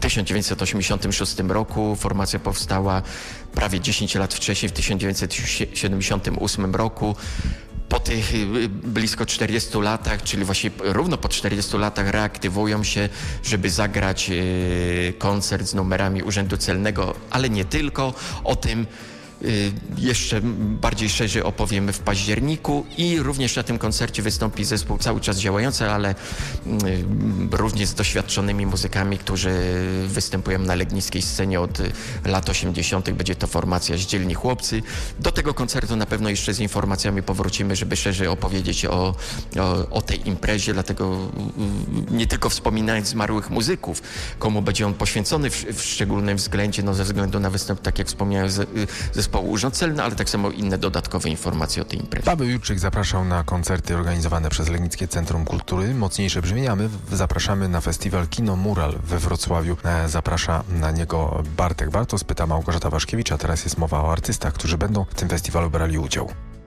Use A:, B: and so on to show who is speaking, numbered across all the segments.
A: 1986 roku. Formacja powstała prawie 10 lat wcześniej, w 1978 roku. Po tych blisko 40 latach, czyli właściwie równo po 40 latach reaktywują się, żeby zagrać koncert z numerami Urzędu Celnego, ale nie tylko. O tym jeszcze bardziej szerzej opowiemy w październiku i również na tym koncercie wystąpi zespół cały czas działający, ale również z doświadczonymi muzykami, którzy występują na legnickiej scenie od lat 80. Będzie to formacja Zdzielni Chłopcy. Do tego koncertu na pewno jeszcze z informacjami powrócimy, żeby szerzej opowiedzieć o tej imprezie, dlatego nie tylko wspominając zmarłych muzyków, komu będzie on poświęcony w szczególnym względzie, no ze względu na występ, tak jak wspomniałem, zespołu Urząd Celny, ale tak samo inne dodatkowe informacje o tej imprezie.
B: Paweł Jurczyk zapraszał na koncerty organizowane przez Legnickie Centrum Kultury. Mocniejsze brzmienia, my zapraszamy na festiwal Kino Mural we Wrocławiu. Zaprasza na niego Bartek Bartos, pyta Małgorzata Waszkiewicz, a teraz jest mowa o artystach, którzy będą w tym festiwalu brali udział.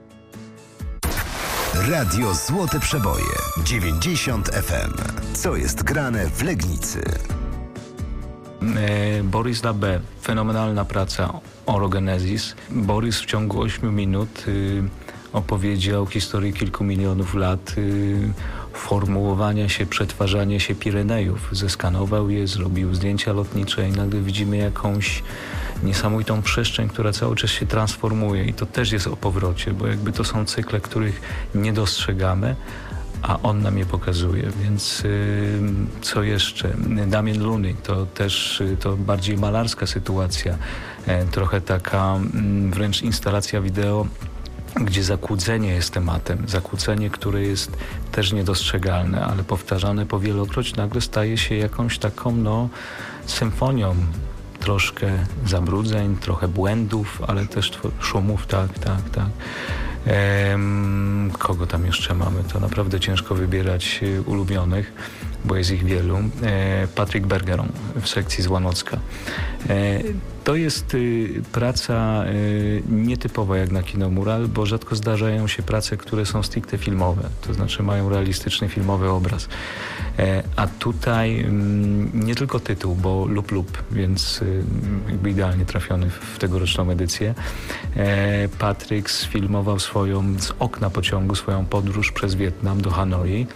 C: Radio Złote Przeboje 90 FM. Co jest grane w Legnicy?
D: Boris Labé, fenomenalna praca Orogenesis. Boris w ciągu 8 minut opowiedział historię kilku milionów lat formułowania się, przetwarzania się Pirenejów. Zeskanował je, zrobił zdjęcia lotnicze i nagle widzimy jakąś niesamowitą przestrzeń, która cały czas się transformuje i to też jest o powrocie, bo jakby to są cykle, których nie dostrzegamy, a on nam je pokazuje, więc co jeszcze? Damien Luny, to też to bardziej malarska sytuacja, trochę taka wręcz instalacja wideo, gdzie zakłócenie jest tematem. Zakłócenie, które jest też niedostrzegalne, ale powtarzane powielokroć nagle staje się jakąś taką symfonią. Troszkę zabrudzeń, trochę błędów, ale też szumów, tak. Kogo tam jeszcze mamy? To naprawdę ciężko wybierać ulubionych, bo jest ich wielu. Patryk Bergeron w sekcji z Łanocka. To jest praca nietypowa jak na Kino Mural, bo rzadko zdarzają się prace, które są stricte filmowe, to znaczy mają realistyczny filmowy obraz. A tutaj nie tylko tytuł, bo lub, więc jakby idealnie trafiony w tegoroczną edycję. Patryk sfilmował z okna pociągu swoją podróż przez Wietnam do Hanoi,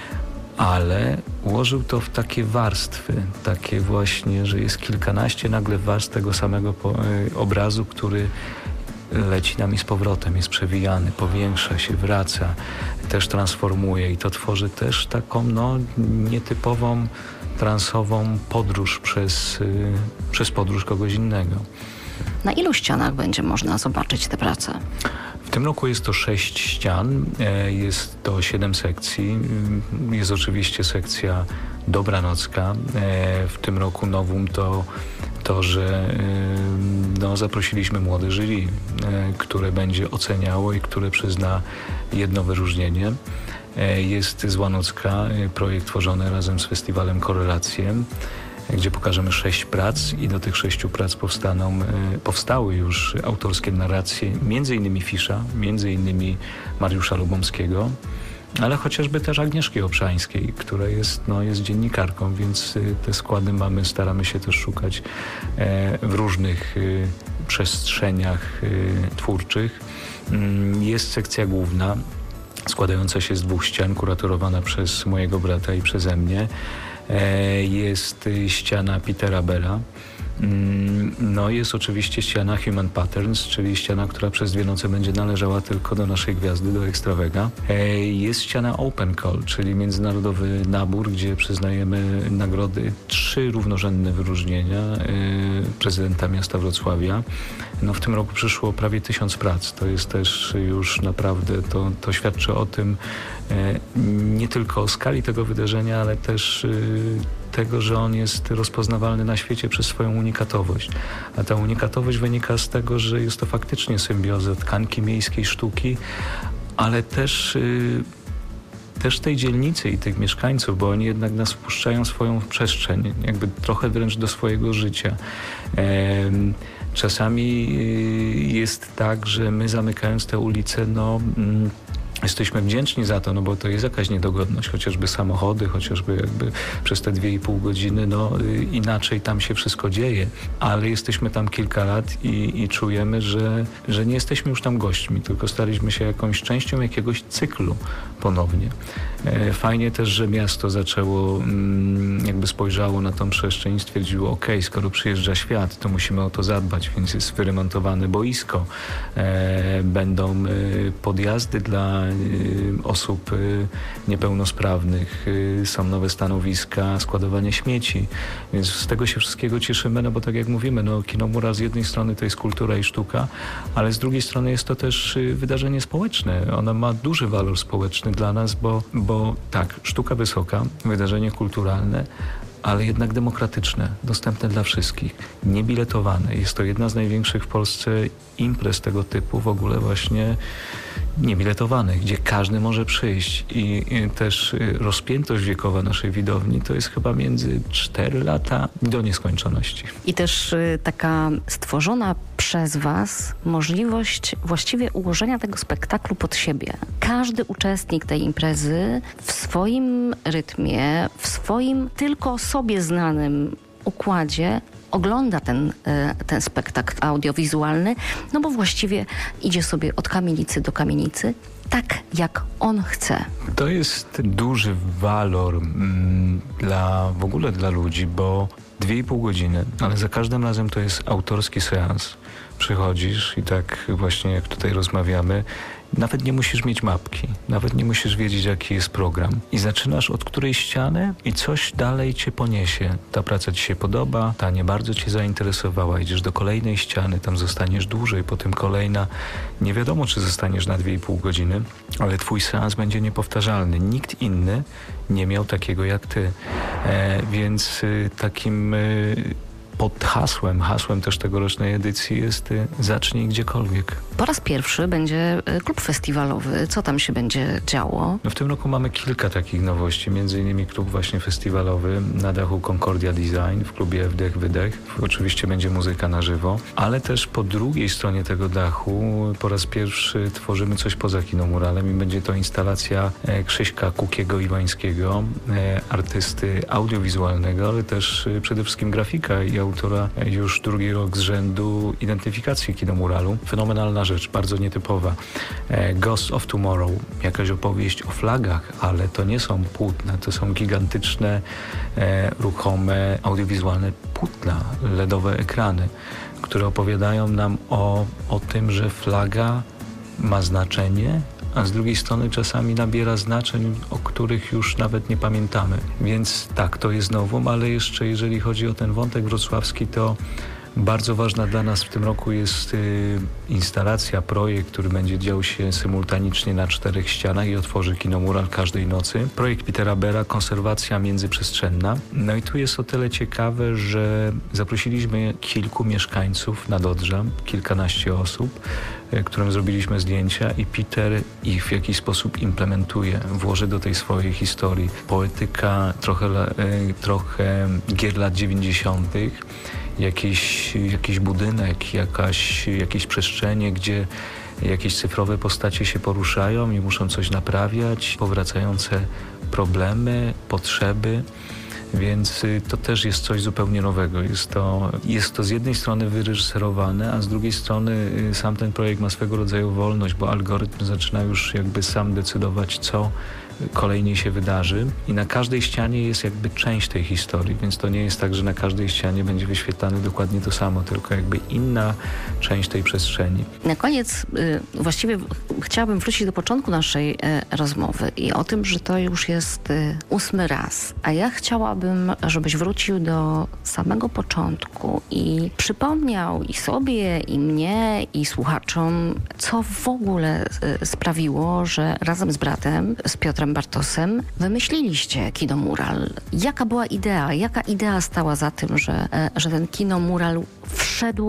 D: ale ułożył to w takie warstwy, takie właśnie, że jest kilkanaście nagle warstw tego samego obrazu, który leci nami z powrotem, jest przewijany, powiększa się, wraca, też transformuje i to tworzy też taką nietypową, transową podróż przez podróż kogoś innego.
E: Na ilu ścianach będzie można zobaczyć tę pracę?
D: W tym roku jest to 6 ścian, jest to 7 sekcji. Jest oczywiście sekcja dobranocka. W tym roku nowum to, że zaprosiliśmy młode jury, które będzie oceniało i które przyzna jedno wyróżnienie. Jest z Łanocka projekt tworzony razem z festiwalem Korelacje, gdzie pokażemy 6 prac i do tych 6 prac powstały już autorskie narracje, między innymi Fisza, między innymi Mariusza Lubomskiego, ale chociażby też Agnieszki Obszańskiej, która jest dziennikarką, więc te składy staramy się też szukać w różnych przestrzeniach twórczych. Jest sekcja główna, składająca się z 2 ścian, kuratorowana przez mojego brata i przeze mnie. Jest ściana Petera Bella. Jest oczywiście ściana Human Patterns, czyli ściana, która przez 2 noce będzie należała tylko do naszej gwiazdy, do Ekstrawega. Jest ściana Open Call, czyli międzynarodowy nabór, gdzie przyznajemy nagrody, 3 równorzędne wyróżnienia prezydenta miasta Wrocławia. W tym roku przyszło prawie 1000 prac. To jest też już naprawdę, to świadczy o tym nie tylko o skali tego wydarzenia, ale też tego, że on jest rozpoznawalny na świecie przez swoją unikatowość. A ta unikatowość wynika z tego, że jest to faktycznie symbioza tkanki miejskiej, sztuki, ale też tej dzielnicy i tych mieszkańców, bo oni jednak nas wpuszczają w swoją przestrzeń, jakby trochę wręcz do swojego życia. Czasami jest tak, że my zamykając te ulice, Jesteśmy wdzięczni za to, no bo to jest jakaś niedogodność, chociażby samochody, chociażby jakby przez te 2,5 godziny, no inaczej tam się wszystko dzieje, ale jesteśmy tam kilka lat i czujemy, że nie jesteśmy już tam gośćmi, tylko staliśmy się jakąś częścią jakiegoś cyklu ponownie. Fajnie też, że miasto zaczęło, jakby spojrzało na tą przestrzeń i stwierdziło, skoro przyjeżdża świat, to musimy o to zadbać, więc jest wyremontowane boisko, będą podjazdy dla osób niepełnosprawnych, są nowe stanowiska składowania śmieci, więc z tego się wszystkiego cieszymy, no bo tak jak mówimy, no Kino Mural z jednej strony to jest kultura i sztuka, ale z drugiej strony jest to też wydarzenie społeczne. Ono ma duży walor społeczny dla nas, bo tak, sztuka wysoka, wydarzenie kulturalne, ale jednak demokratyczne, dostępne dla wszystkich, niebiletowane. Jest to jedna z największych w Polsce imprez tego typu, w ogóle właśnie niebiletowanych, gdzie każdy może przyjść i też rozpiętość wiekowa naszej widowni to jest chyba między 4 lata do nieskończoności.
E: I też taka stworzona przez was możliwość właściwie ułożenia tego spektaklu pod siebie. Każdy uczestnik tej imprezy w swoim rytmie, w swoim tylko sobie znanym układzie ogląda ten spektakl audiowizualny, no bo właściwie idzie sobie od kamienicy do kamienicy, tak jak on chce.
D: To jest duży walor w ogóle dla ludzi, bo 2,5 godziny, ale za każdym razem to jest autorski seans. Przychodzisz i tak właśnie jak tutaj rozmawiamy, nawet nie musisz mieć mapki, nawet nie musisz wiedzieć, jaki jest program. I zaczynasz od którejś ściany i coś dalej cię poniesie. Ta praca ci się podoba, ta nie bardzo cię zainteresowała. Idziesz do kolejnej ściany, tam zostaniesz dłużej, potem kolejna. Nie wiadomo, czy zostaniesz na 2,5 godziny, ale twój seans będzie niepowtarzalny. Nikt inny nie miał takiego jak ty. Więc takim... Pod hasłem też tegorocznej edycji jest zacznij gdziekolwiek.
E: Po raz pierwszy będzie klub festiwalowy. Co tam się będzie działo?
D: No w tym roku mamy kilka takich nowości, między innymi klub właśnie festiwalowy na dachu Concordia Design w klubie Wdech, Wydech. Oczywiście będzie muzyka na żywo, ale też po drugiej stronie tego dachu po raz pierwszy tworzymy coś poza Kinomuralem i będzie to instalacja Krzyśka Kukiego-Iwańskiego, artysty audiowizualnego, ale też przede wszystkim grafika i autora już drugi rok z rzędu identyfikacji Kinomuralu. Fenomenalna rzecz, bardzo nietypowa. Ghosts of Tomorrow, jakaś opowieść o flagach, ale to nie są płótna, to są gigantyczne, ruchome, audiowizualne płótna, LEDowe ekrany, które opowiadają nam o tym, że flaga ma znaczenie, a z drugiej strony czasami nabiera znaczeń, o których już nawet nie pamiętamy. Więc tak, to jest nowum, ale jeszcze jeżeli chodzi o ten wątek wrocławski, to bardzo ważna dla nas w tym roku jest instalacja, projekt, który będzie dział się symultanicznie na 4 ścianach i otworzy Kinomural każdej nocy. Projekt Petera Bera, konserwacja międzyprzestrzenna. No i tu jest o tyle ciekawe, że zaprosiliśmy kilku mieszkańców Nadodrza, kilkanaście osób, którym zrobiliśmy zdjęcia i Peter ich w jakiś sposób implementuje, włoży do tej swojej historii. Poetyka, trochę gier lat 90., jakiś budynek, jakieś przestrzenie, gdzie jakieś cyfrowe postacie się poruszają i muszą coś naprawiać, powracające problemy, potrzeby. Więc to też jest coś zupełnie nowego. Jest to z jednej strony wyreżyserowane, a z drugiej strony sam ten projekt ma swego rodzaju wolność, bo algorytm zaczyna już jakby sam decydować, co kolejniej się wydarzy i na każdej ścianie jest jakby część tej historii, więc to nie jest tak, że na każdej ścianie będzie wyświetlane dokładnie to samo, tylko jakby inna część tej przestrzeni.
E: Na koniec właściwie chciałabym wrócić do początku naszej rozmowy i o tym, że to już jest 8. raz, a ja chciałabym, żebyś wrócił do samego początku i przypomniał i sobie, i mnie, i słuchaczom, co w ogóle sprawiło, że razem z bratem, z Piotrem Bartosem, wymyśliliście Kinomural. Jaka była idea? Jaka idea stała za tym, że ten Kinomural wszedł w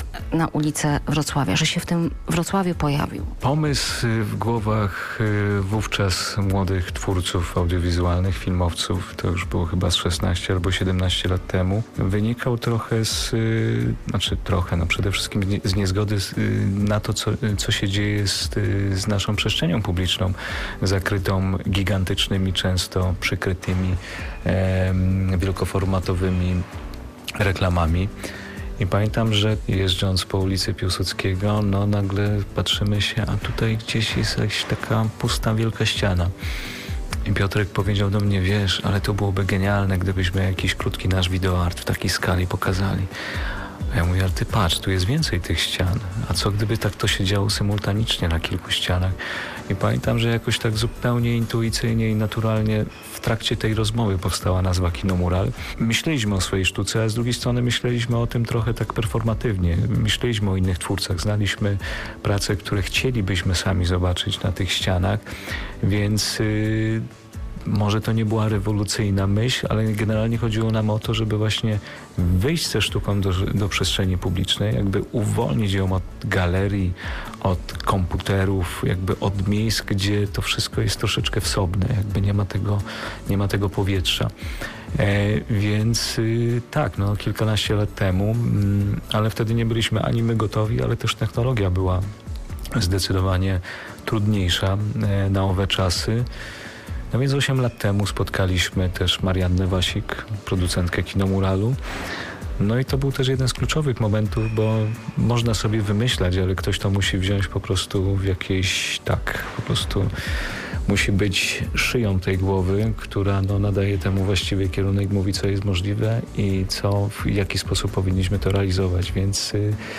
E: na ulicę Wrocławia, że się w tym Wrocławiu pojawił?
D: Pomysł w głowach wówczas młodych twórców audiowizualnych, filmowców, to już było chyba z 16 albo 17 lat temu, wynikał trochę przede wszystkim z niezgody na to, co się dzieje z naszą przestrzenią publiczną, zakrytą gigantycznymi, często przykrytymi, wielkoformatowymi reklamami. I pamiętam, że jeżdżąc po ulicy Piłsudskiego, nagle patrzymy się, a tutaj gdzieś jest jakaś taka pusta, wielka ściana. I Piotrek powiedział do mnie, wiesz, ale to byłoby genialne, gdybyśmy jakiś krótki nasz wideoart w takiej skali pokazali. A ja mówię, ale ty patrz, tu jest więcej tych ścian. A co gdyby tak to się działo symultanicznie na kilku ścianach? I pamiętam, że jakoś tak zupełnie intuicyjnie i naturalnie w trakcie tej rozmowy powstała nazwa Kino Mural. Myśleliśmy o swojej sztuce, a z drugiej strony myśleliśmy o tym trochę tak performatywnie. Myśleliśmy o innych twórcach, znaliśmy prace, które chcielibyśmy sami zobaczyć na tych ścianach, więc może to nie była rewolucyjna myśl, ale generalnie chodziło nam o to, żeby właśnie wyjść ze sztuką do przestrzeni publicznej, jakby uwolnić ją od galerii, od komputerów, jakby od miejsc, gdzie to wszystko jest troszeczkę wsobne, jakby nie ma tego powietrza. Więc tak, kilkanaście lat temu, ale wtedy nie byliśmy ani my gotowi, ale też technologia była zdecydowanie trudniejsza na owe czasy. No więc 8 lat temu spotkaliśmy też Mariannę Wasik, producentkę Kino Muralu. No i to był też jeden z kluczowych momentów, bo można sobie wymyślać, ale ktoś to musi wziąć po prostu w jakiejś, po prostu musi być szyją tej głowy, która nadaje temu właściwy kierunek, mówi, co jest możliwe i w jaki sposób powinniśmy to realizować, więc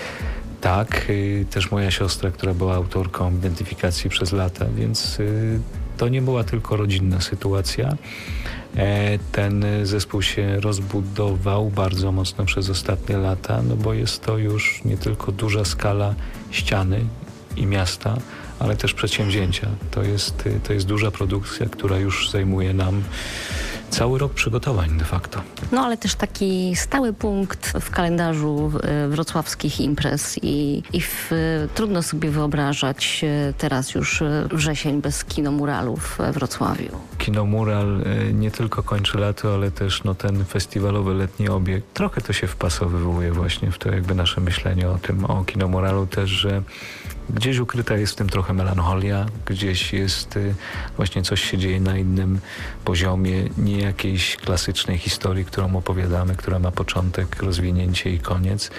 D: też moja siostra, która była autorką identyfikacji przez lata, więc to nie była tylko rodzinna sytuacja. Ten zespół się rozbudował bardzo mocno przez ostatnie lata, bo jest to już nie tylko duża skala ściany i miasta, ale też przedsięwzięcia. To jest duża produkcja, która już zajmuje nam cały rok przygotowań de facto.
E: Ale też taki stały punkt w kalendarzu wrocławskich imprez i trudno sobie wyobrażać teraz już wrzesień bez Kino Muralu we Wrocławiu.
D: Kino Mural nie tylko kończy lato, ale też ten festiwalowy letni obieg. Trochę to się wpasowywuje właśnie w to jakby nasze myślenie o Kino Muralu też, że gdzieś ukryta jest w tym trochę melancholia, gdzieś jest właśnie coś się dzieje na innym poziomie, nie jakiejś klasycznej historii, którą opowiadamy, która ma początek, rozwinięcie i koniec,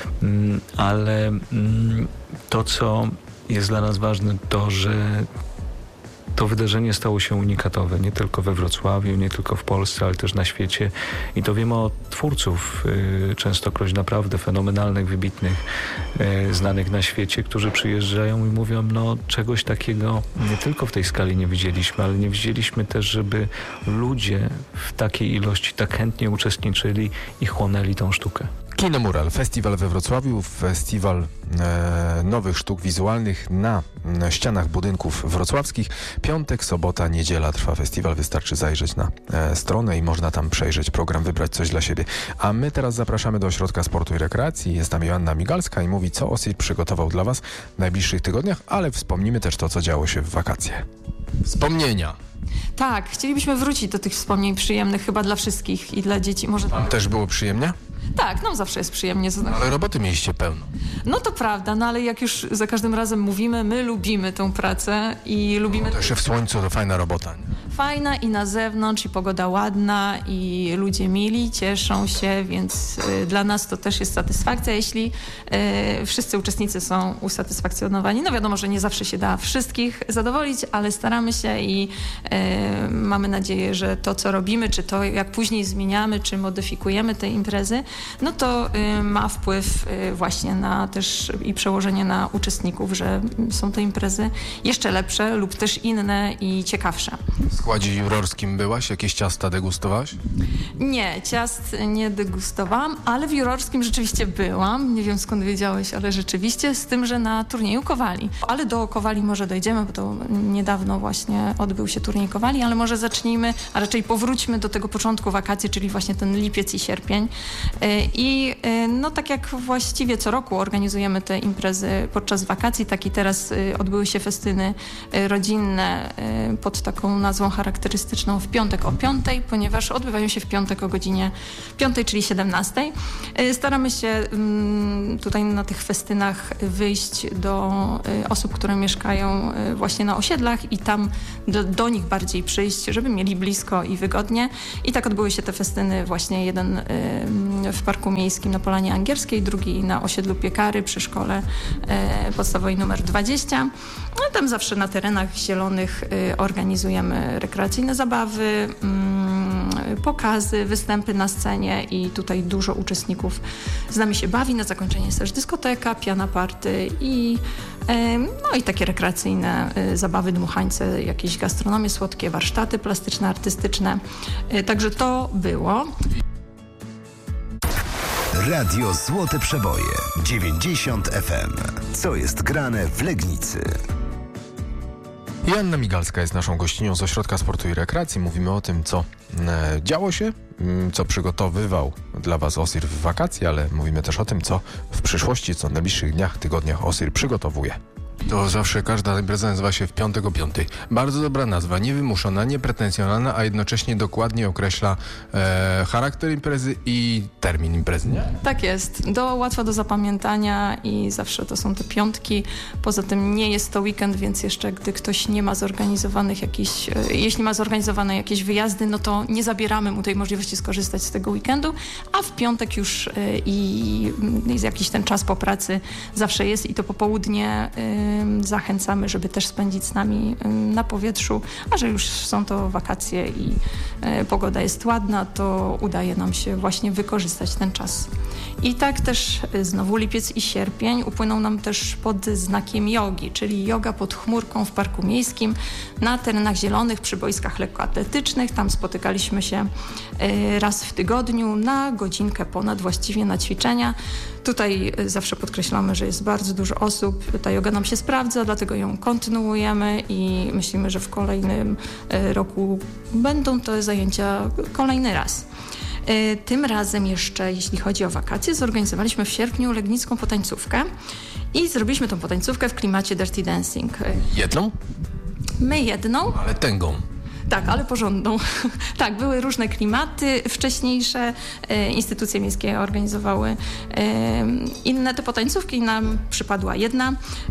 D: ale to, co jest dla nas ważne, to, że to wydarzenie stało się unikatowe, nie tylko we Wrocławiu, nie tylko w Polsce, ale też na świecie. I to wiemy od twórców, częstokroć naprawdę fenomenalnych, wybitnych, znanych na świecie, którzy przyjeżdżają i mówią, czegoś takiego nie tylko w tej skali nie widzieliśmy, ale nie widzieliśmy też, żeby ludzie w takiej ilości tak chętnie uczestniczyli i chłonęli tą sztukę.
B: Kino Mural, festiwal we Wrocławiu, festiwal nowych sztuk wizualnych na ścianach budynków wrocławskich. Piątek, sobota, niedziela trwa festiwal. Wystarczy zajrzeć na stronę i można tam przejrzeć program, wybrać coś dla siebie. A my teraz zapraszamy do Ośrodka Sportu i Rekreacji. Jest tam Joanna Migalska i mówi, co OSIP przygotował dla Was w najbliższych tygodniach, ale wspomnimy też to, co działo się w wakacje. Wspomnienia.
F: Tak, chcielibyśmy wrócić do tych wspomnień przyjemnych chyba dla wszystkich i dla dzieci. Może
B: Też było przyjemnie?
F: Tak, nam zawsze jest przyjemnie.
B: Ale roboty mieliście pełno.
F: To prawda, ale jak już za każdym razem mówimy, my lubimy tę pracę i lubimy...
B: To jeszcze w słońcu to fajna robota. Nie?
F: Fajna i na zewnątrz, i pogoda ładna, i ludzie mili, cieszą się, więc dla nas to też jest satysfakcja, jeśli wszyscy uczestnicy są usatysfakcjonowani. Wiadomo, że nie zawsze się da wszystkich zadowolić, ale staramy się i mamy nadzieję, że to, co robimy, czy to, jak później zmieniamy, czy modyfikujemy te imprezy, to ma wpływ właśnie na też i przełożenie na uczestników, że są te imprezy jeszcze lepsze lub też inne i ciekawsze.
B: składzie jurorskim byłaś? Jakieś ciasta degustowałaś?
F: Nie, ciast nie degustowałam, ale w jurorskim rzeczywiście byłam. Nie wiem skąd wiedziałeś, ale rzeczywiście, z tym, że na turnieju Kowali. Ale do Kowali może dojdziemy, bo to niedawno właśnie odbył się turniej Kowali, ale może zacznijmy, a raczej powróćmy do tego początku wakacji, czyli właśnie ten lipiec i sierpień. I no tak jak właściwie co roku organizujemy te imprezy podczas wakacji, tak i teraz odbyły się festyny rodzinne pod taką nazwą charakterystyczną w piątek o 5:00, ponieważ odbywają się w piątek o godzinie 5:00, czyli 17:00. Staramy się tutaj na tych festynach wyjść do osób, które mieszkają właśnie na osiedlach i tam do nich bardziej przyjść, żeby mieli blisko i wygodnie. I tak odbyły się te festyny właśnie jeden w Parku Miejskim na Polanie Angielskiej, drugi na osiedlu Piekary przy szkole podstawowej numer 20. No, tam zawsze na terenach zielonych organizujemy rekreacyjne zabawy, pokazy, występy na scenie i tutaj dużo uczestników z nami się bawi. Na zakończenie jest też dyskoteka, piana party i takie rekreacyjne zabawy, dmuchańce, jakieś gastronomie słodkie, warsztaty plastyczne, artystyczne. Także to było.
C: Radio Złote Przeboje 90 FM. Co jest grane w Legnicy?
B: Joanna Migalska jest naszą gościnią z Ośrodka Sportu i Rekreacji. Mówimy o tym, co działo się, co przygotowywał dla Was OSIR w wakacje, ale mówimy też o tym, co w przyszłości, co w najbliższych dniach, tygodniach OSIR przygotowuje. To zawsze każda impreza nazywa się w piątek o 5:00. Bardzo dobra nazwa, niewymuszona, niepretensjonalna, a jednocześnie dokładnie określa charakter imprezy i termin imprezy, nie?
F: Tak jest. Łatwo do zapamiętania i zawsze to są te piątki. Poza tym nie jest to weekend, więc jeszcze gdy ktoś nie ma zorganizowanych jeśli ma zorganizowane jakieś wyjazdy, no to nie zabieramy mu tej możliwości skorzystać z tego weekendu, a w piątek już i jakiś ten czas po pracy zawsze jest i to popołudnie zachęcamy, żeby też spędzić z nami na powietrzu, a że już są to wakacje i pogoda jest ładna, to udaje nam się właśnie wykorzystać ten czas. I tak też znowu lipiec i sierpień upłyną nam też pod znakiem jogi, czyli joga pod chmurką w Parku Miejskim na terenach zielonych przy boiskach lekkoatletycznych. Tam spotykaliśmy się raz w tygodniu na godzinkę ponad właściwie na ćwiczenia. Tutaj zawsze podkreślamy, że jest bardzo dużo osób. Ta joga nam się sprawdza, dlatego ją kontynuujemy i myślimy, że w kolejnym roku będą te zajęcia kolejny raz. Tym razem jeszcze, jeśli chodzi o wakacje, zorganizowaliśmy w sierpniu legnicką potańcówkę i zrobiliśmy tą potańcówkę w klimacie Dirty Dancing.
B: Jedną?
F: My jedną.
B: Ale tęgą.
F: Tak, ale porządną. Tak, były różne klimaty wcześniejsze. Instytucje miejskie organizowały inne te potańcówki. Nam przypadła jedna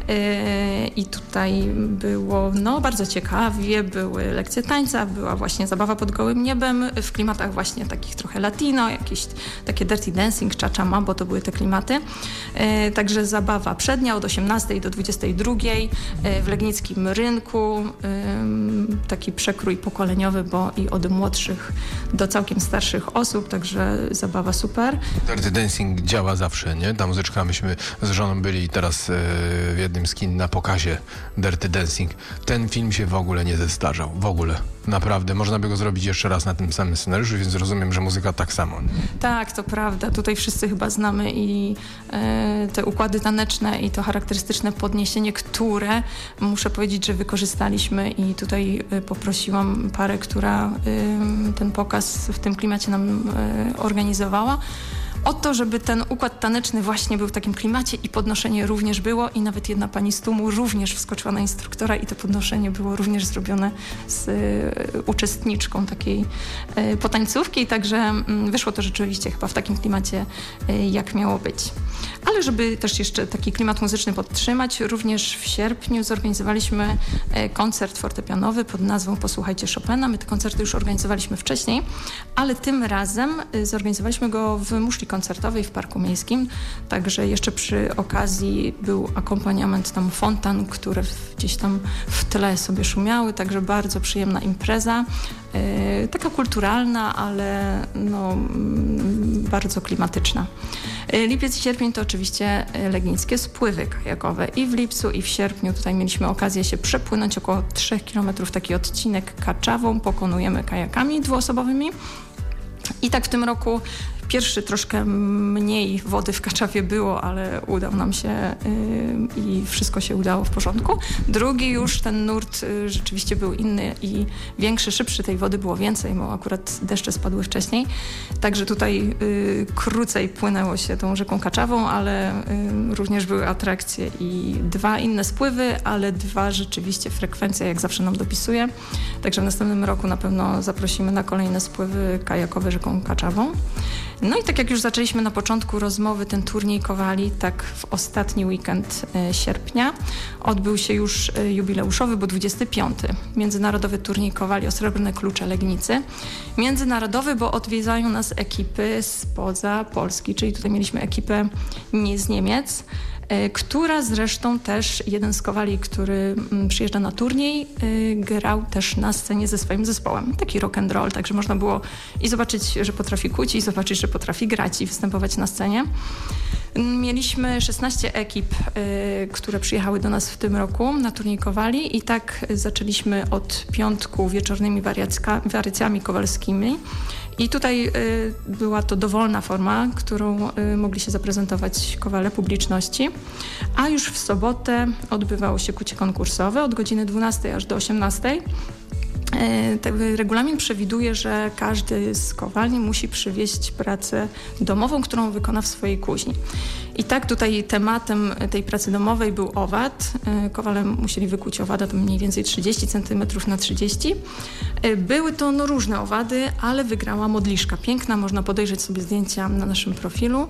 F: i tutaj było bardzo ciekawie. Były lekcje tańca, była właśnie zabawa pod gołym niebem w klimatach właśnie takich trochę latino, jakieś takie dirty dancing, cha-cha mambo, to były te klimaty. Także zabawa przednia od 18 do 22 w Legnickim Rynku. Taki przekrój pokoleniowy, bo i od młodszych do całkiem starszych osób, także zabawa super.
B: Dirty Dancing działa zawsze, nie? Ta muzyczka, myśmy z żoną byli teraz w jednym z kin na pokazie Dirty Dancing. Ten film się w ogóle nie zestarzał. W ogóle. Naprawdę. Można by go zrobić jeszcze raz na tym samym scenariuszu, więc rozumiem, że muzyka tak samo. Nie?
F: Tak, to prawda. Tutaj wszyscy chyba znamy i te układy taneczne i to charakterystyczne podniesienie, które muszę powiedzieć, że wykorzystaliśmy i tutaj poprosiłam parę, która ten pokaz w tym klimacie nam organizowała, o to, żeby ten układ taneczny właśnie był w takim klimacie i podnoszenie również było i nawet jedna pani z tłumu również wskoczyła na instruktora i to podnoszenie było również zrobione z uczestniczką takiej potańcówki, także wyszło to rzeczywiście chyba w takim klimacie, jak miało być. Ale żeby też jeszcze taki klimat muzyczny podtrzymać, również w sierpniu zorganizowaliśmy koncert fortepianowy pod nazwą Posłuchajcie Chopina. My te koncerty już organizowaliśmy wcześniej, ale tym razem zorganizowaliśmy go w muszli koncertowej w Parku Miejskim, także jeszcze przy okazji był akompaniament tam fontan, które gdzieś tam w tle sobie szumiały, także bardzo przyjemna impreza, taka kulturalna, ale bardzo klimatyczna. Lipiec i sierpień to oczywiście legnickie spływy kajakowe. I w lipcu, i w sierpniu tutaj mieliśmy okazję się przepłynąć około 3 km, taki odcinek Kaczawą. Pokonujemy kajakami dwuosobowymi. I tak w tym roku pierwszy troszkę mniej wody w Kaczawie było, ale udał nam się i wszystko się udało w porządku. Drugi już ten nurt rzeczywiście był inny i większy, szybszy. Tej wody było więcej, bo akurat deszcze spadły wcześniej. Także tutaj krócej płynęło się tą rzeką Kaczawą, ale również były atrakcje i 2 inne spływy, ale 2 rzeczywiście frekwencja jak zawsze nam dopisuje. Także w następnym roku na pewno zaprosimy na kolejne spływy kajakowe rzeką Kaczawą. No i tak jak już zaczęliśmy na początku rozmowy, ten turniej kowali, tak w ostatni weekend sierpnia odbył się już jubileuszowy, bo 25. Międzynarodowy turniej kowali o srebrne klucze Legnicy. Międzynarodowy, bo odwiedzają nas ekipy spoza Polski, czyli tutaj mieliśmy ekipę nie z Niemiec, która zresztą też, jeden z kowali, który przyjeżdża na turniej, grał też na scenie ze swoim zespołem. Taki rock and roll, także można było i zobaczyć, że potrafi kuć, i zobaczyć, że potrafi grać i występować na scenie. Mieliśmy 16 ekip, które przyjechały do nas w tym roku na turniej kowali i tak zaczęliśmy od piątku wieczornymi wariacjami kowalskimi. I tutaj była to dowolna forma, którą mogli się zaprezentować kowale publiczności, a już w sobotę odbywało się kucie konkursowe od godziny 12 aż do 18. Regulamin przewiduje, że każdy z kowalni musi przywieźć pracę domową, którą wykona w swojej kuźni. I tak tutaj tematem tej pracy domowej był owad. Kowale musieli wykuć owada, to mniej więcej 30 cm na 30. Były to różne owady, ale wygrała modliszka piękna. Można podejrzeć sobie zdjęcia na naszym profilu.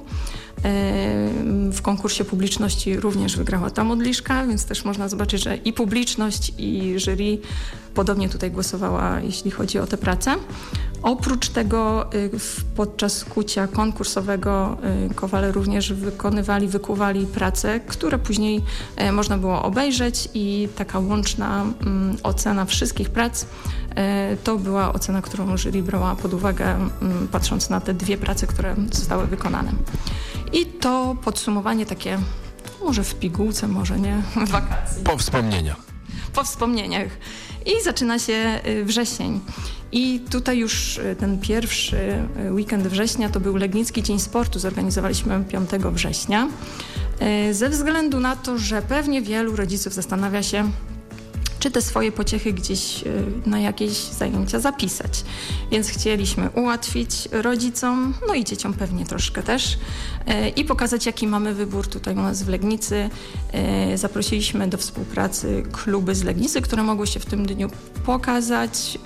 F: W konkursie publiczności również wygrała ta modliszka, więc też można zobaczyć, że i publiczność, i jury podobnie tutaj głosowała, jeśli chodzi o tę pracę. Oprócz tego podczas kucia konkursowego kowale również wykuwali prace, które później można było obejrzeć i taka łączna ocena wszystkich prac to była ocena, którą jury brała pod uwagę, patrząc na te 2 prace, które zostały wykonane. I to podsumowanie takie, może w pigułce, może nie, wakacji. Po wspomnieniach. I zaczyna się wrzesień. I tutaj już ten pierwszy weekend września to był Legnicki Dzień Sportu. Zorganizowaliśmy 5 września. Ze względu na to, że pewnie wielu rodziców zastanawia się, czy te swoje pociechy gdzieś na jakieś zajęcia zapisać. Więc chcieliśmy ułatwić rodzicom, no i dzieciom pewnie troszkę też i pokazać, jaki mamy wybór tutaj u nas w Legnicy. Zaprosiliśmy do współpracy kluby z Legnicy, które mogły się w tym dniu pokazać.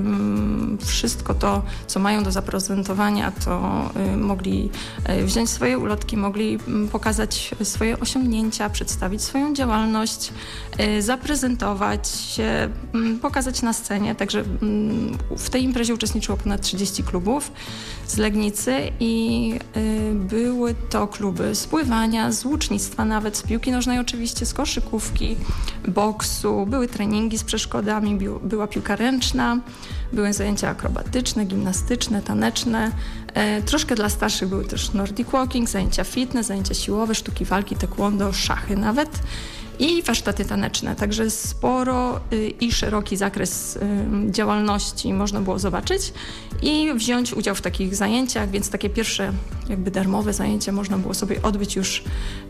F: Wszystko to, co mają do zaprezentowania, to mogli wziąć swoje ulotki, mogli pokazać swoje osiągnięcia, przedstawić swoją działalność, zaprezentować się, pokazać na scenie. Także w tej imprezie uczestniczyło ponad 30 klubów z Legnicy i były to kluby z pływania, z łucznictwa nawet, z piłki nożnej oczywiście, z koszykówki, boksu, były treningi z przeszkodami, była piłka ręczna, były zajęcia akrobatyczne, gimnastyczne, taneczne. Troszkę dla starszych były też Nordic Walking, zajęcia fitness, zajęcia siłowe, sztuki walki, taekwondo, szachy nawet. I warsztaty taneczne, także sporo i szeroki zakres działalności można było zobaczyć i wziąć udział w takich zajęciach, więc takie pierwsze jakby darmowe zajęcia można było sobie odbyć już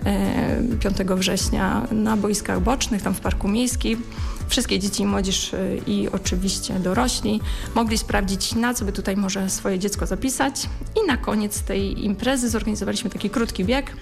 F: 5 września na boiskach bocznych, tam w Parku Miejskim. Wszystkie dzieci i młodzież i oczywiście dorośli mogli sprawdzić, na co by tutaj może swoje dziecko zapisać. I na koniec tej imprezy zorganizowaliśmy taki krótki bieg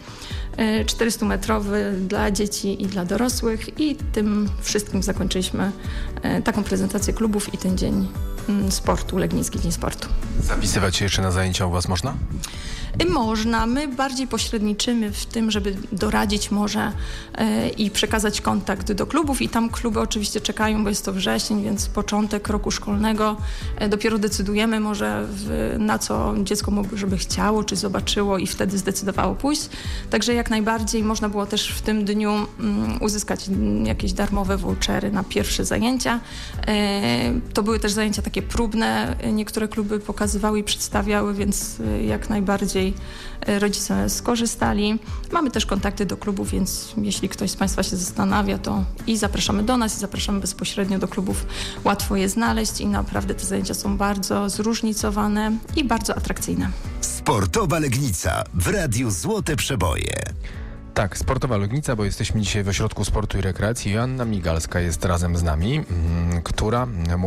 F: 400-metrowy dla dzieci i dla dorosłych i tym wszystkim zakończyliśmy taką prezentację klubów i ten dzień sportu, Legnicki Dzień Sportu.
B: Zapisywać się jeszcze na zajęcia u was można?
F: Można. My bardziej pośredniczymy w tym, żeby doradzić może i przekazać kontakt do klubów i tam kluby oczywiście czekają, bo jest to wrzesień, więc początek roku szkolnego. Dopiero decydujemy może na co dziecko żeby chciało, czy zobaczyło i wtedy zdecydowało pójść. Także jak najbardziej można było też w tym dniu uzyskać jakieś darmowe vouchery na pierwsze zajęcia. To były też zajęcia takie próbne. Niektóre kluby pokazywały i przedstawiały, więc jak najbardziej najbardziej rodzice skorzystali. Mamy też kontakty do klubów, więc jeśli ktoś z Państwa się zastanawia, to i zapraszamy do nas, i zapraszamy bezpośrednio do klubów. Łatwo je znaleźć i naprawdę te zajęcia są bardzo zróżnicowane i bardzo atrakcyjne.
C: Sportowa Legnica w Radiu Złote Przeboje.
B: Tak, Sportowa Legnica, bo jesteśmy dzisiaj w Ośrodku Sportu i Rekreacji. Joanna Migalska jest razem z nami, która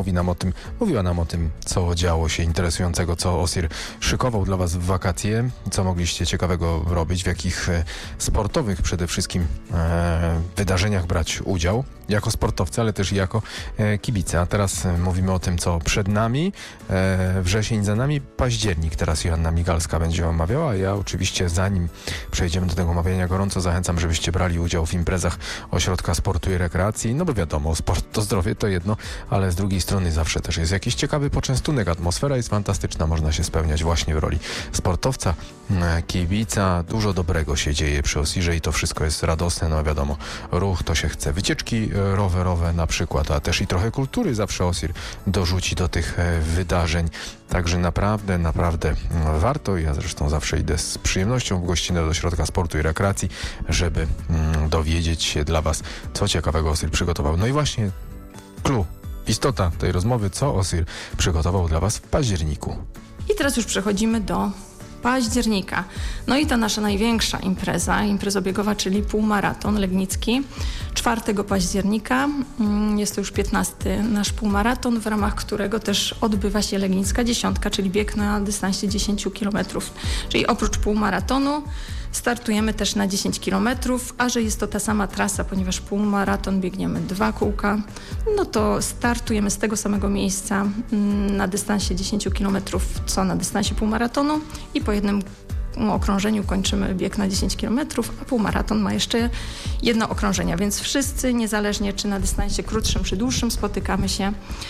B: mówiła nam o tym, co działo się interesującego, co OSIR szykował dla Was w wakacje, co mogliście ciekawego robić, w jakich sportowych przede wszystkim wydarzeniach brać udział, jako sportowcy, ale też i jako kibice. A teraz mówimy o tym, co przed nami. Wrzesień za nami, październik. Teraz Joanna Migalska będzie omawiała. Ja oczywiście, zanim przejdziemy do tego omawiania, gorąco zachęcam, żebyście brali udział w imprezach Ośrodka Sportu i Rekreacji. No bo wiadomo, sport to zdrowie, to jedno, ale z drugiej strony zawsze też jest jakiś ciekawy poczęstunek. Atmosfera jest fantastyczna, można się spełniać właśnie w roli sportowca, kibica. Dużo dobrego się dzieje przy OSIR-ze i to wszystko jest radosne. No wiadomo, ruch to się chce. Wycieczki rowerowe na przykład, a też i trochę kultury zawsze OSIR dorzuci do tych wydarzeń. Także naprawdę warto. Ja zresztą zawsze idę z przyjemnością w gościnę do Ośrodka Sportu i Rekreacji, żeby dowiedzieć się dla Was, co ciekawego OSIR przygotował. No i właśnie clou, istota tej rozmowy, co OSIR przygotował dla Was w październiku.
F: I teraz już przechodzimy do października. No i ta nasza największa impreza biegowa, czyli półmaraton legnicki. 4 października jest to już 15 nasz półmaraton, w ramach którego też odbywa się Legnicka Dziesiątka, czyli bieg na dystansie 10 km. Czyli oprócz półmaratonu startujemy też na 10 km, a że jest to ta sama trasa, ponieważ półmaraton biegniemy 2 kółka, no to startujemy z tego samego miejsca na dystansie 10 km, co na dystansie półmaratonu i po jednym okrążeniu kończymy bieg na 10 km, a półmaraton ma jeszcze jedno okrążenie, więc wszyscy, niezależnie czy na dystansie krótszym czy dłuższym, spotykamy się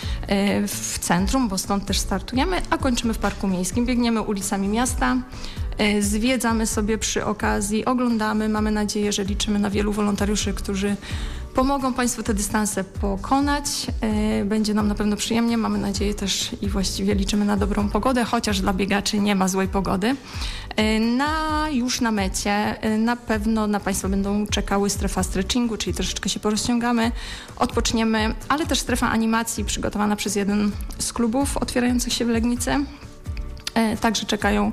F: w centrum, bo stąd też startujemy, a kończymy w Parku Miejskim. Biegniemy ulicami miasta, zwiedzamy sobie przy okazji, oglądamy, mamy nadzieję, że liczymy na wielu wolontariuszy, którzy pomogą Państwu te dystanse pokonać. Będzie nam na pewno przyjemnie. Mamy nadzieję też i właściwie liczymy na dobrą pogodę, chociaż dla biegaczy nie ma złej pogody. Już na mecie na pewno na Państwa będą czekały strefa stretchingu, czyli troszeczkę się porozciągamy, odpoczniemy, ale też strefa animacji przygotowana przez jeden z klubów otwierających się w Legnicy. Także czekają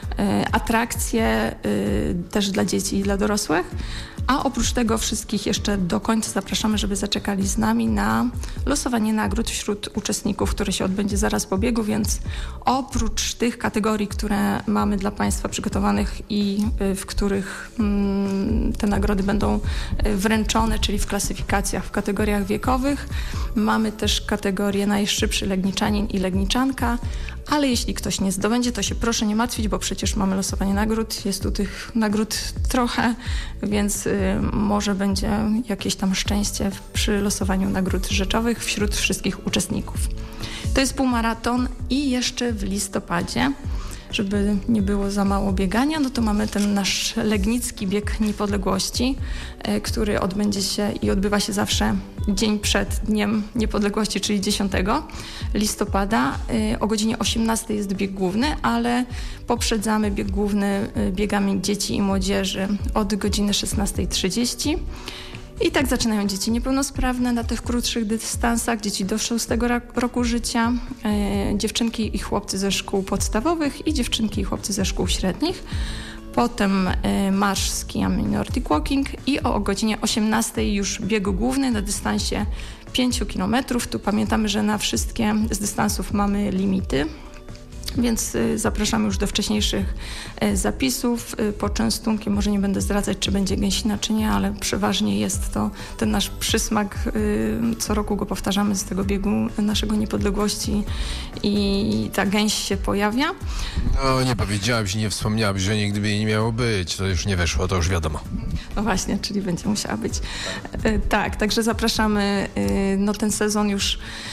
F: atrakcje też dla dzieci i dla dorosłych. A oprócz tego wszystkich jeszcze do końca zapraszamy, żeby zaczekali z nami na losowanie nagród wśród uczestników, które się odbędzie zaraz po biegu, więc oprócz tych kategorii, które mamy dla Państwa przygotowanych i w których te nagrody będą wręczone, czyli w klasyfikacjach, w kategoriach wiekowych, mamy też kategorię najszybszy Legniczanin i Legniczanka, ale jeśli ktoś nie zdobędzie, to się proszę nie martwić, bo przecież mamy losowanie nagród, jest tu tych nagród trochę, więc może będzie jakieś tam szczęście przy losowaniu nagród rzeczowych wśród wszystkich uczestników. To jest półmaraton i jeszcze w listopadzie, żeby nie było za mało biegania, no to mamy ten nasz Legnicki Bieg Niepodległości, który odbędzie się i odbywa się zawsze dzień przed Dniem Niepodległości, czyli 10 listopada. O godzinie 18 jest bieg główny, ale poprzedzamy bieg główny biegami dzieci i młodzieży od godziny 16:30. I tak zaczynają dzieci niepełnosprawne na tych krótszych dystansach, dzieci do 6 roku życia, dziewczynki i chłopcy ze szkół podstawowych i dziewczynki i chłopcy ze szkół średnich. Potem marsz z kijami Nordic Walking i o godzinie 18 już bieg główny na dystansie 5 km. Tu pamiętamy, że na wszystkie z dystansów mamy limity. Więc zapraszamy już do wcześniejszych zapisów. Poczęstunki może nie będę zdradzać, czy będzie gęsina, czy nie, ale przeważnie jest to ten nasz przysmak. Co roku go powtarzamy z tego biegu naszego niepodległości i ta gęś się pojawia.
B: No nie powiedziałabyś, nie wspomniałabyś, że nigdy by jej nie miało być. To już nie weszło, to już wiadomo.
F: No właśnie, czyli będzie musiała być. Tak, także zapraszamy. No ten sezon już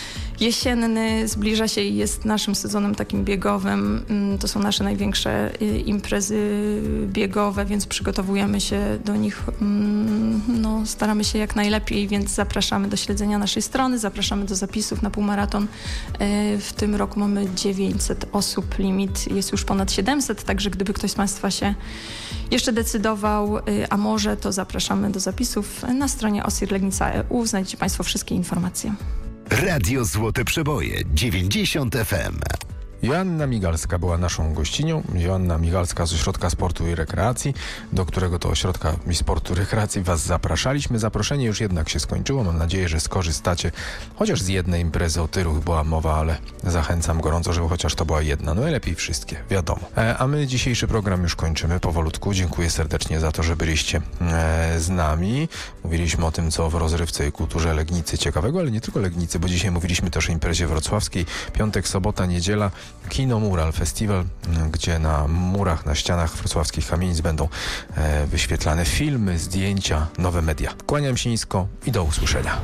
F: jesienny zbliża się i jest naszym sezonem takim biegowym. To są nasze największe imprezy biegowe, więc przygotowujemy się do nich, no, staramy się jak najlepiej, więc zapraszamy do śledzenia naszej strony, zapraszamy do zapisów na półmaraton. W tym roku mamy 900 osób, limit jest już ponad 700, także gdyby ktoś z Państwa się jeszcze decydował, a może, to zapraszamy do zapisów na stronie OSIR Legnica.eu. Znajdziecie Państwo wszystkie informacje.
C: Radio Złote Przeboje 90 FM.
B: Joanna Migalska była naszą gościnią. Joanna Migalska z Ośrodka Sportu i Rekreacji, do którego to Ośrodka Sportu i Rekreacji Was zapraszaliśmy. Zaproszenie już jednak się skończyło. Mam nadzieję, że skorzystacie chociaż z jednej imprezy. O Tyruch była mowa, ale zachęcam gorąco, żeby chociaż to była jedna. No najlepiej wszystkie, wiadomo. A my dzisiejszy program już kończymy powolutku. Dziękuję serdecznie za to, że byliście z nami. Mówiliśmy o tym, co w rozrywce i kulturze Legnicy ciekawego, ale nie tylko Legnicy, bo dzisiaj mówiliśmy też o imprezie wrocławskiej. Piątek, sobota, niedziela. Kino Mural Festiwal, gdzie na murach, na ścianach wrocławskich kamienic będą wyświetlane filmy, zdjęcia, nowe media. Kłaniam się nisko i do usłyszenia.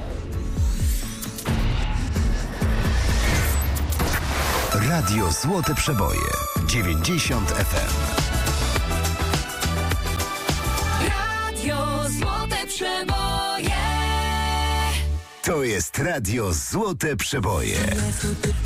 C: Radio Złote Przeboje 90 FM.
G: Radio Złote Przeboje.
C: To jest Radio Złote Przeboje.